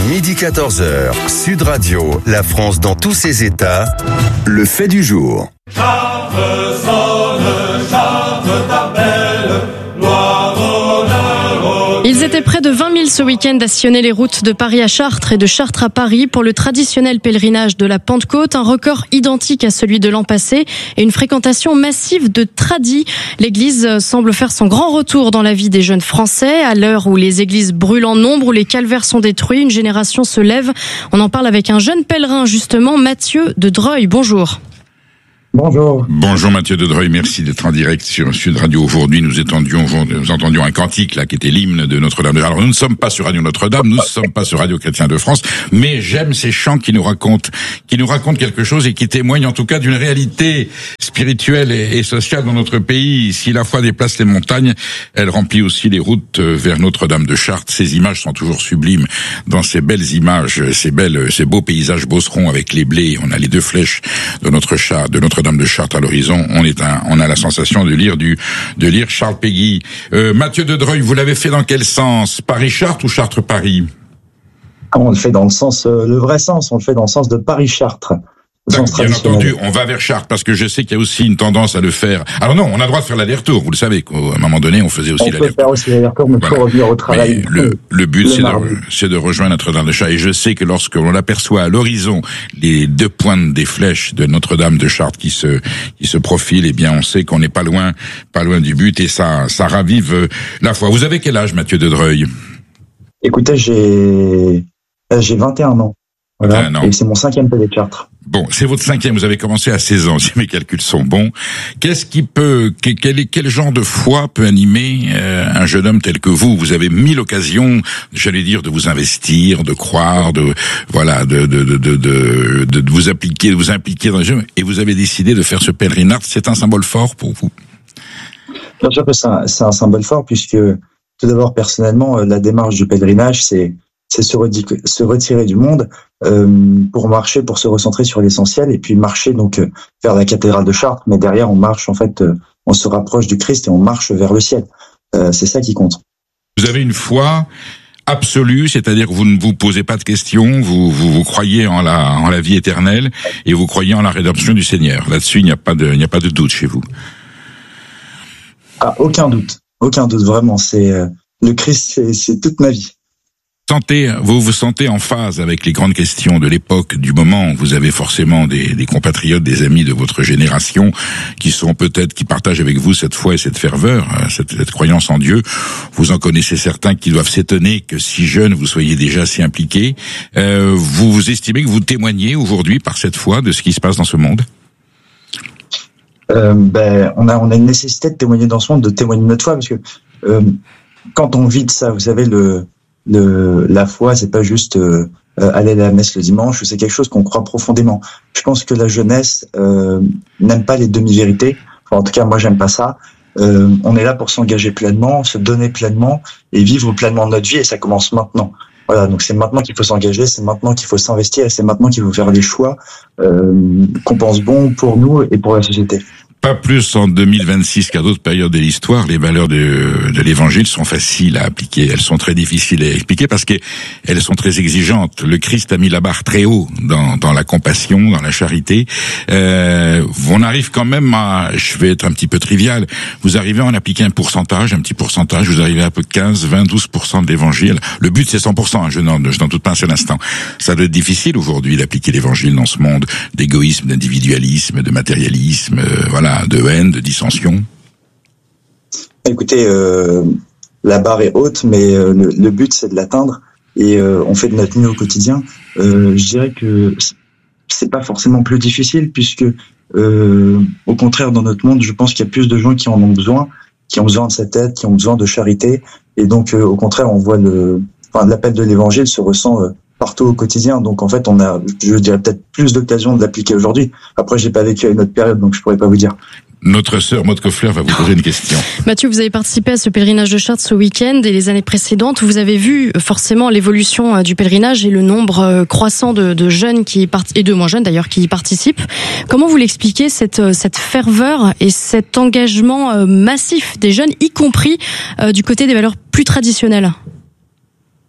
Midi 14h, Sud Radio, la France dans tous ses états, le fait du jour. Chartres sonne, Chartres t'appelle, gloire, honneur. Ils étaient près de 20 000 ce week-end à sillonner les routes de Paris à Chartres et de Chartres à Paris pour le traditionnel pèlerinage de la Pentecôte, un record identique à celui de l'an passé et une fréquentation massive de tradis. L'église semble faire son grand retour dans la vie des jeunes Français. À l'heure où les églises brûlent en nombre, où les calvaires sont détruits, une génération se lève. On en parle avec un jeune pèlerin justement, Mathieu de Dreuil. Bonjour. Bonjour. Bonjour Mathieu de Dreuil, merci d'être en direct sur Sud Radio. Aujourd'hui, nous entendions un cantique là qui était l'hymne de Notre-Dame. Alors nous ne sommes pas sur Radio Notre-Dame, nous ne sommes pas sur Radio Chrétien de France, mais j'aime ces chants qui nous racontent quelque chose et qui témoignent en tout cas d'une réalité spirituelle et sociale dans notre pays. Si la foi déplace les montagnes, elle remplit aussi les routes vers Notre-Dame de Chartres. Ces images sont toujours sublimes dans ces belles images, ces beaux paysages beaucerons avec les blés. On a les deux flèches de Notre-Dame de Chartres à l'horizon. On a la sensation de lire Charles Péguy. Mathieu de Dreuil, vous l'avez fait dans quel sens? Paris-Chartres ou Chartres-Paris? On le fait dans le sens, le vrai sens. On le fait dans le sens de Paris-Chartres. Bien entendu, on va vers Chartres parce que je sais qu'il y a aussi une tendance à le faire. Alors non, on a le droit de faire l'aller-retour. Vous le savez qu'à un moment donné, on faisait aussi l'aller-retour. On peut faire aussi l'aller-retour, mais voilà. Faut revenir au travail. Le but, c'est de rejoindre Notre-Dame de Chartres. Et je sais que lorsque l'on aperçoit à l'horizon les deux pointes des flèches de Notre-Dame de Chartres qui se profilent, eh bien, on sait qu'on n'est pas loin du but et ça ravive la foi. Vous avez quel âge, Mathieu de Dreuil? Écoutez, j'ai 21 ans. Voilà. Et c'est mon 5e PD de Chartres. Bon, c'est votre 5e, vous avez commencé à 16 ans, si mes calculs sont bons. Quel genre de foi peut animer un jeune homme tel que vous? Vous avez mille occasions, j'allais dire, de vous investir, de croire, de vous impliquer dans les jeux, et vous avez décidé de faire ce pèlerinage. C'est un symbole fort pour vous? Bien sûr que c'est un symbole fort, puisque tout d'abord, personnellement, la démarche du pèlerinage, c'est se retirer du monde pour marcher, pour se recentrer sur l'essentiel et puis marcher donc vers la cathédrale de Chartres. Mais derrière, on marche en fait, on se rapproche du Christ et on marche vers le ciel. C'est ça qui compte. Vous avez une foi absolue, c'est-à-dire que vous ne vous posez pas de questions, vous croyez en la vie éternelle et vous croyez en la rédemption du Seigneur. Là-dessus, il n'y a pas de doute chez vous. Ah, aucun doute vraiment. C'est le Christ, c'est toute ma vie. Vous vous sentez en phase avec les grandes questions de l'époque, du moment. Vous avez forcément des compatriotes, des amis de votre génération qui partagent avec vous cette foi et cette ferveur, cette croyance en Dieu. Vous en connaissez certains qui doivent s'étonner que si jeune vous soyez déjà si impliqué. Vous estimez que vous témoignez aujourd'hui par cette foi de ce qui se passe dans ce monde? On a une nécessité de témoigner dans ce monde, de témoigner de notre foi, parce que quand on vit de ça, vous savez, la foi, c'est pas juste aller à la messe le dimanche, c'est quelque chose qu'on croit profondément. Je pense que la jeunesse n'aime pas les demi-vérités. Enfin, en tout cas, moi, j'aime pas ça. On est là pour s'engager pleinement, se donner pleinement et vivre pleinement notre vie, et ça commence maintenant. Voilà, donc c'est maintenant qu'il faut s'engager, c'est maintenant qu'il faut s'investir, et c'est maintenant qu'il faut faire les choix qu'on pense bons pour nous et pour la société. Pas plus en 2026 qu'à d'autres périodes de l'histoire, les valeurs de l'évangile sont faciles à appliquer. Elles sont très difficiles à expliquer parce qu'elles sont très exigeantes. Le Christ a mis la barre très haut dans la compassion, dans la charité. On arrive quand même je vais être un petit peu trivial, vous arrivez à en appliquer un petit pourcentage, vous arrivez à un peu 15, 20, 12% de l'évangile. Le but c'est 100%, je n'en doute pas un seul instant. Ça doit être difficile aujourd'hui d'appliquer l'évangile dans ce monde d'égoïsme, d'individualisme, de matérialisme, de haine, de dissension. Écoutez, la barre est haute, mais le but c'est de l'atteindre et on fait de notre mieux au quotidien. Je dirais que c'est pas forcément plus difficile puisque au contraire dans notre monde, je pense qu'il y a plus de gens qui en ont besoin, de cette aide, qui ont besoin de charité et donc au contraire on voit l'appel de l'évangile se ressent partout au quotidien. Donc en fait, on a, je dirais peut-être plus d'occasions de l'appliquer aujourd'hui. Après, j'ai pas vécu à une autre période, donc je pourrais pas vous dire. Notre sœur Maude Koffler va vous poser une question. Mathieu, vous avez participé à ce pèlerinage de Chartres ce week-end et les années précédentes. Vous avez vu forcément l'évolution du pèlerinage et le nombre croissant de jeunes et de moins jeunes d'ailleurs qui y participent. Comment vous l'expliquez cette ferveur et cet engagement massif des jeunes, y compris du côté des valeurs plus traditionnelles?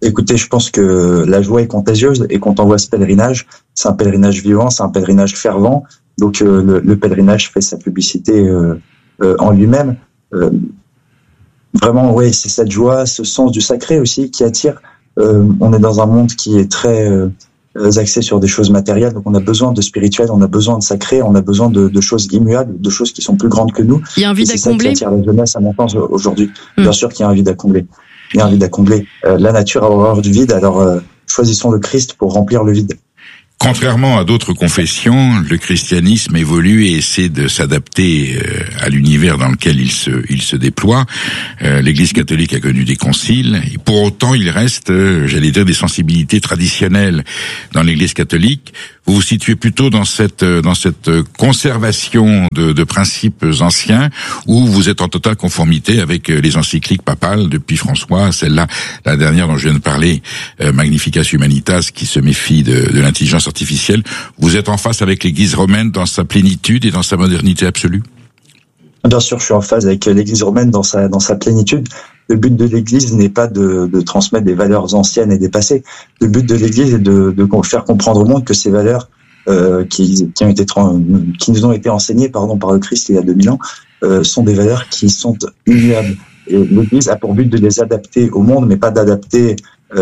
Écoutez, je pense que la joie est contagieuse et quand on voit ce pèlerinage, c'est un pèlerinage vivant, c'est un pèlerinage fervent. Donc le pèlerinage fait sa publicité en lui-même. Vraiment, ouais, c'est cette joie, ce sens du sacré aussi qui attire. On est dans un monde qui est très axé sur des choses matérielles, donc on a besoin de spirituel, on a besoin de sacré, on a besoin de choses immuables, de choses qui sont plus grandes que nous. Il y a un vide à combler. C'est ça qui attire la jeunesse à mon sens aujourd'hui. Bien sûr qu'il y a un vide à combler. Il y a un vide à combler. La nature a horreur du vide, alors choisissons le Christ pour remplir le vide. Contrairement à d'autres confessions, le christianisme évolue et essaie de s'adapter à l'univers dans lequel il se déploie. L'Église catholique a connu des conciles, et pour autant il reste, j'allais dire, des sensibilités traditionnelles dans l'Église catholique. Vous vous situez plutôt dans cette conservation de principes anciens, où vous êtes en totale conformité avec les encycliques papales depuis François, celle-là, la dernière dont je viens de parler, Magnificas Humanitas, qui se méfie de l'intelligence artificielle. Vous êtes en face avec l'Église romaine dans sa plénitude et dans sa modernité absolue? Bien sûr, je suis en phase avec l'Église romaine dans sa plénitude. Le but de l'Église n'est pas de transmettre des valeurs anciennes et dépassées. Le but de l'Église est de faire comprendre au monde que ces valeurs qui nous ont été enseignées par le Christ il y a 2000 ans sont des valeurs qui sont immuables. Et l'Église a pour but de les adapter au monde, mais pas d'adapter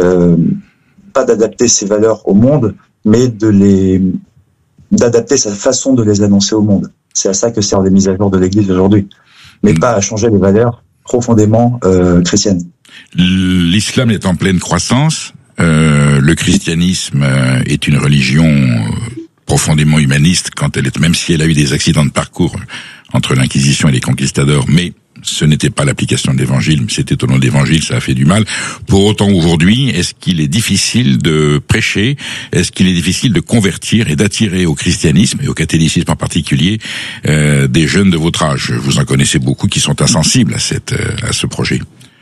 ces valeurs au monde, mais d'adapter sa façon de les annoncer au monde. C'est à ça que servent les mises à jour de l'Église aujourd'hui, mais pas à changer les valeurs profondément chrétiennes. L'islam est en pleine croissance. Le christianisme est une religion profondément humaniste, même si elle a eu des accidents de parcours entre l'Inquisition et les conquistadors, mais ce n'était pas l'application de l'évangile, c'était au nom de l'évangile, ça a fait du mal. Pour autant, aujourd'hui, est-ce qu'il est difficile de prêcher, est-ce qu'il est difficile de convertir et d'attirer au christianisme, et au catholicisme en particulier, des jeunes de votre âge? Vous en connaissez beaucoup qui sont insensibles à ce projet.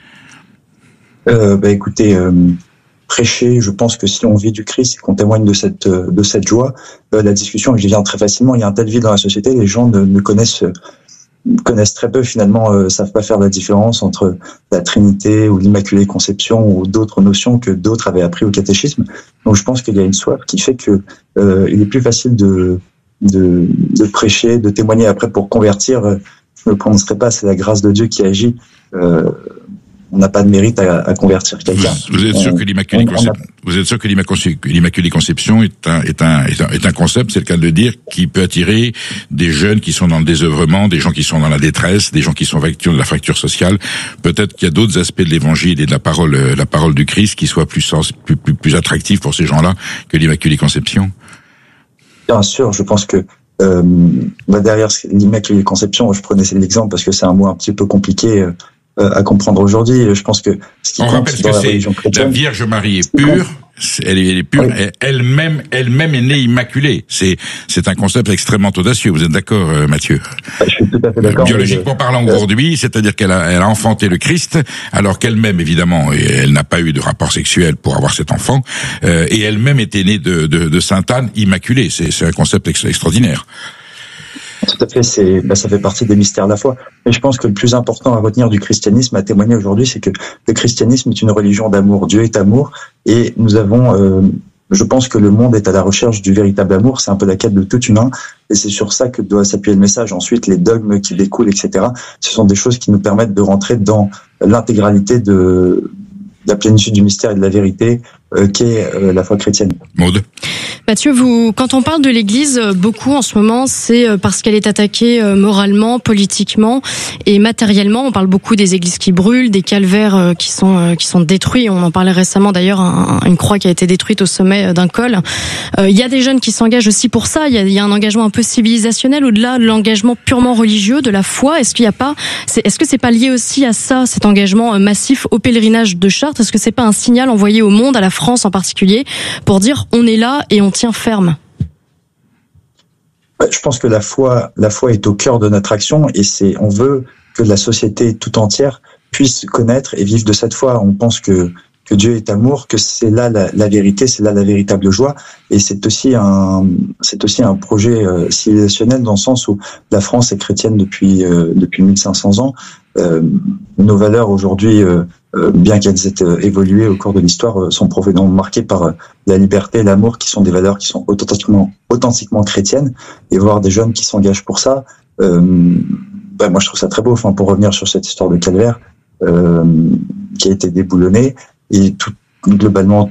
Écoutez, prêcher, je pense que si on vit du Christ et qu'on témoigne de cette joie, la discussion vient très facilement. Il y a un tel vide dans la société, les gens ne connaissent très peu finalement, savent pas faire la différence entre la Trinité ou l'Immaculée Conception ou d'autres notions que d'autres avaient appris au catéchisme. Donc je pense qu'il y a une soif qui fait que il est plus facile de prêcher, de témoigner. Après, pour convertir, je ne me prononcerai pas, c'est la grâce de Dieu qui agit. On n'a pas de mérite à convertir quelqu'un. Vous êtes sûr que l'Immaculée Conception est un concept, c'est le cas de le dire, qui peut attirer des jeunes qui sont dans le désœuvrement, des gens qui sont dans la détresse, des gens qui sont victimes de la fracture sociale. Peut-être qu'il y a d'autres aspects de l'Évangile et de la parole du Christ qui soient plus attractifs pour ces gens-là que l'Immaculée Conception. Bien sûr, je pense que derrière l'Immaculée Conception, je prenais l'exemple parce que c'est un mot un petit peu compliqué à comprendre aujourd'hui. Je pense que ce qui compte dans la religion chrétienne, la Vierge Marie est pure, elle est pure, oui. Elle-même est née immaculée. C'est un concept extrêmement audacieux. Vous êtes d'accord, Mathieu? Je suis tout à fait d'accord. Biologiquement parlant aujourd'hui, c'est-à-dire qu'elle a enfanté le Christ, alors qu'elle-même, évidemment, elle n'a pas eu de rapport sexuel pour avoir cet enfant, et elle-même était née de Sainte Anne immaculée. C'est un concept extraordinaire. Tout à fait, ça fait partie des mystères de la foi. Mais je pense que le plus important à retenir du christianisme, à témoigner aujourd'hui, c'est que le christianisme est une religion d'amour. Dieu est amour, et nous avons, je pense que le monde est à la recherche du véritable amour. C'est un peu la quête de tout humain, et c'est sur ça que doit s'appuyer le message. Ensuite, les dogmes qui découlent, etc., ce sont des choses qui nous permettent de rentrer dans l'intégralité de la plénitude du mystère et de la vérité qu'est la foi chrétienne. Maud. Mathieu, quand on parle de l'Église, beaucoup en ce moment, c'est parce qu'elle est attaquée moralement, politiquement et matériellement. On parle beaucoup des églises qui brûlent, des calvaires qui sont détruits. On en parlait récemment d'ailleurs, une croix qui a été détruite au sommet d'un col. Il y a des jeunes qui s'engagent aussi pour ça. Il y a un engagement un peu civilisationnel au-delà de l'engagement purement religieux, de la foi. Est-ce que c'est pas lié aussi à ça, cet engagement massif au pèlerinage de Chartres? Est-ce que c'est pas un signal envoyé au monde, à la France en particulier, pour dire on est là et on tient ferme? Je pense que la foi est au cœur de notre action, et on veut que la société tout entière puisse connaître et vivre de cette foi. On pense que Dieu est amour, que c'est là la vérité, c'est là la véritable joie, et c'est aussi un projet civilisationnel dans le sens où la France est chrétienne depuis 1500 ans. Nos valeurs aujourd'hui bien qu'elles aient évolué au cours de l'histoire, sont profondément marquées par la liberté et l'amour, qui sont des valeurs qui sont authentiquement chrétiennes. Et voir des jeunes qui s'engagent pour ça, moi je trouve ça très beau. Enfin, pour revenir sur cette histoire de calvaire qui a été déboulonnée, et tout globalement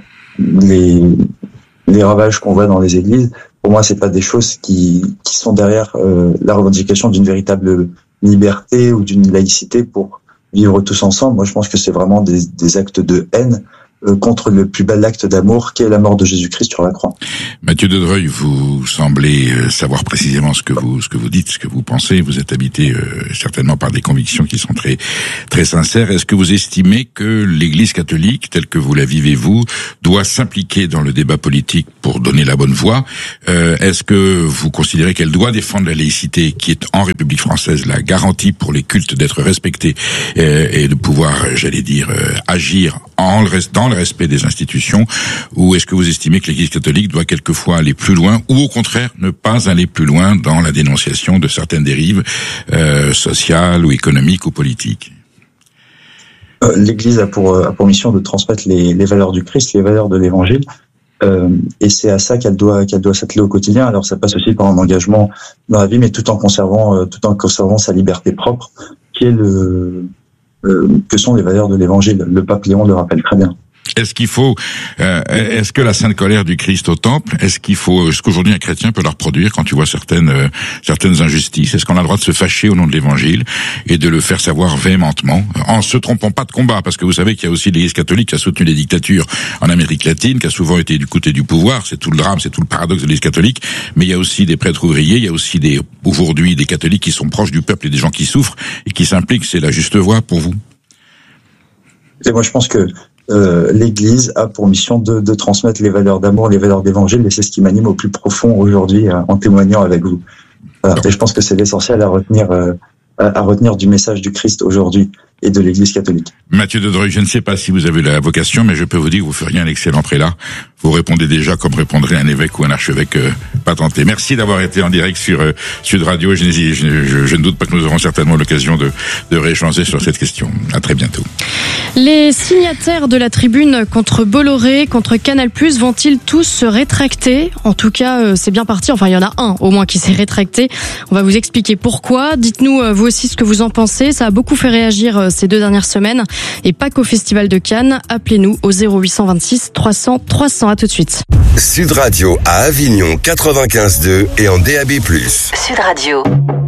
les ravages qu'on voit dans les églises, pour moi c'est pas des choses qui sont derrière la revendication d'une véritable liberté ou d'une laïcité pour vivre tous ensemble. Moi je pense que c'est vraiment des actes de haine contre le plus bel acte d'amour qui est la mort de Jésus-Christ sur la croix. Mathieu de Dreuil, vous semblez savoir précisément ce que vous dites, ce que vous pensez. Vous êtes habité certainement par des convictions qui sont très très sincères. Est-ce que vous estimez que l'Église catholique, telle que vous la vivez vous, doit s'impliquer dans le débat politique pour donner la bonne voie? Est-ce que vous considérez qu'elle doit défendre la laïcité, qui est en République française la garantie pour les cultes d'être respectés et de pouvoir, j'allais dire, agir dans le respect des institutions, ou est-ce que vous estimez que l'Église catholique doit quelquefois aller plus loin, ou au contraire ne pas aller plus loin dans la dénonciation de certaines dérives sociales ou économiques ou politiques? L'Église a pour mission de transmettre les valeurs du Christ, les valeurs de l'Évangile, et c'est à ça qu'elle doit s'atteler au quotidien. Alors ça passe aussi par un engagement dans la vie, mais tout en conservant sa liberté propre, qui est que sont les valeurs de l'Évangile. Le pape Léon le rappelle très bien. Est-ce que la sainte colère du Christ au temple, est-ce qu'aujourd'hui un chrétien peut la reproduire quand tu vois certaines injustices? Est-ce qu'on a le droit de se fâcher au nom de l'Évangile et de le faire savoir véhémentement, en se trompant pas de combat? Parce que vous savez qu'il y a aussi l'Église catholique qui a soutenu les dictatures en Amérique latine, qui a souvent été du côté du pouvoir. C'est tout le drame, c'est tout le paradoxe de l'Église catholique. Mais il y a aussi des prêtres ouvriers, il y a aussi aujourd'hui des catholiques qui sont proches du peuple et des gens qui souffrent et qui s'impliquent. C'est la juste voie pour vous? Et moi je pense que l'Église a pour mission de transmettre les valeurs d'amour, les valeurs d'évangile, et c'est ce qui m'anime au plus profond aujourd'hui en témoignant avec vous. Voilà. Et je pense que c'est l'essentiel à retenir du message du Christ aujourd'hui et de l'Église catholique. Mathieu de Dreuil, je ne sais pas si vous avez la vocation, mais je peux vous dire que vous feriez un excellent prélat. Vous répondez déjà comme répondrait un évêque ou un archevêque patenté. Merci d'avoir été en direct sur Sud Radio. Je ne doute pas que nous aurons certainement l'occasion de rééchanger sur cette question. À très bientôt. Les signataires de la tribune contre Bolloré, contre Canal+, vont-ils tous se rétracter? En tout cas, c'est bien parti. Enfin, il y en a un au moins qui s'est rétracté. On va vous expliquer pourquoi. Dites-nous vous aussi ce que vous en pensez. Ça a beaucoup fait réagir ces 2 dernières semaines, et pas qu'au Festival de Cannes. Appelez-nous au 0826 300 300. À tout de suite. Sud Radio à Avignon 95.2 et en DAB+. Sud Radio.